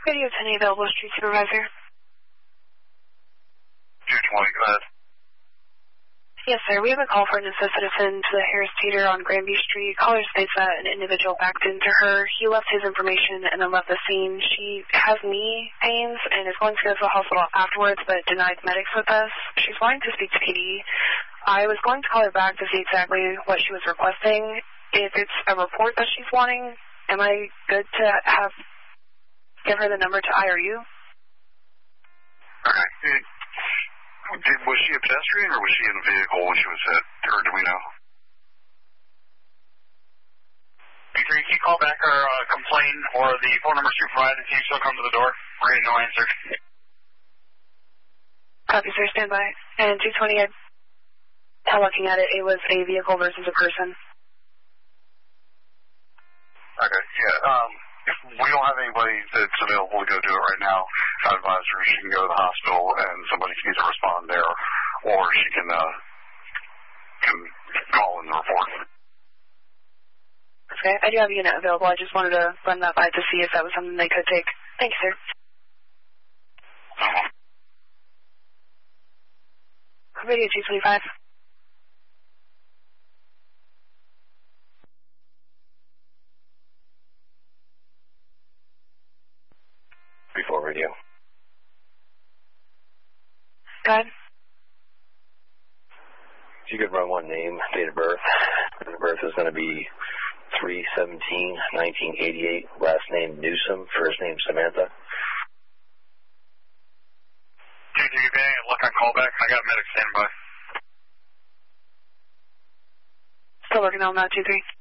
Radio 10 available, street supervisor. 220, go ahead. Yes, sir. We have a call for an assisted citizen to the Harris Theater on Granby Street. Caller states that an individual backed into her. He left his information and then left the scene. She has knee pains and is going to go to the hospital afterwards, but denied medics with us. She's wanting to speak to PD. I was going to call her back to see exactly what she was requesting. If it's a report that she's wanting, am I good to give her the number to IRU? Okay. Was she a pedestrian or was she in a vehicle when she was hit? Or do we know? Victor, can you call back or complain or the phone number she provided and see if she'll come to the door? We're getting no answer. Copy, sir. Stand by. And 220, looking at it, it was a vehicle versus a person. Okay, yeah. If we don't have anybody that's available to go do it right now, I advise her she can go to the hospital and somebody can either respond there or she can call in the report. Okay, I do have a unit available. I just wanted to run that by to see if that was something they could take. Thank you, sir. Radio 225. Before radio. Go ahead. If you could run one name, date of birth. Date of birth is going to be 3/17/1988. Last name Newsom. First name Samantha. TG Bang, look on callback. I got medic standby. Still working on that, 2-3.